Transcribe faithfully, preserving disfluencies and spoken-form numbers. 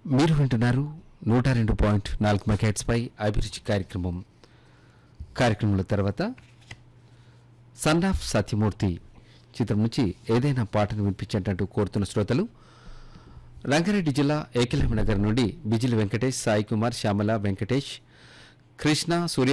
మీరు వింటున్నారు నూట రెండు పాయింట్ నాలుగు మెగాహెర్ట్జ్పై అభిరుచి కార్యక్రమం. కార్యక్రమంలో తర్వాత సన్ ఆఫ్ సత్యమూర్తి చిత్రం నుంచి ఏదైనా పాటను వినిపించేటట్టు కోరుతున్న శ్రోతలు రంగారెడ్డి జిల్లా ఏకలవ్య నగర్ నుండి బిజిలి వెంకటేష్, సాయి కుమార్, శ్యామల, వెంకటేష్, కృష్ణ, సూర్య